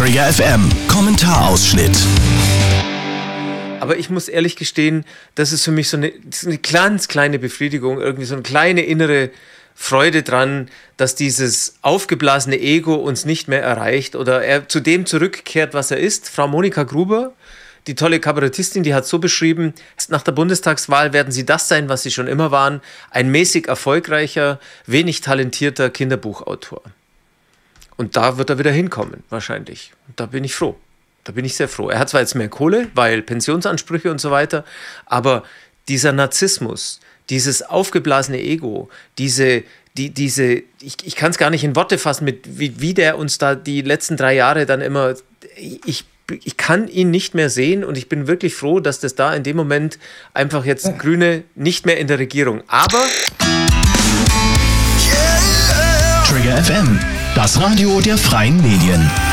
Trigger FM Kommentarausschnitt. Aber ich muss ehrlich gestehen, das ist für mich so eine ganz kleine Befriedigung, irgendwie so eine kleine innere Freude dran, dass dieses aufgeblasene Ego uns nicht mehr erreicht oder er zu dem zurückkehrt, was er ist. Frau Monika Gruber, die tolle Kabarettistin, die hat so beschrieben, nach der Bundestagswahl werden sie das sein, was sie schon immer waren, ein mäßig erfolgreicher, wenig talentierter Kinderbuchautor. Und da wird er wieder hinkommen, wahrscheinlich. Und da bin ich froh. Da bin ich sehr froh. Er hat zwar jetzt mehr Kohle, weil Pensionsansprüche und so weiter, aber dieser Narzissmus, dieses aufgeblasene Ego, ich kann es gar nicht in Worte fassen, wie der uns da die letzten 3 Jahre dann immer, ich kann ihn nicht mehr sehen und ich bin wirklich froh, dass das da in dem Moment einfach jetzt Grüne nicht mehr in der Regierung. Aber Trigger FM, das Radio der freien Medien.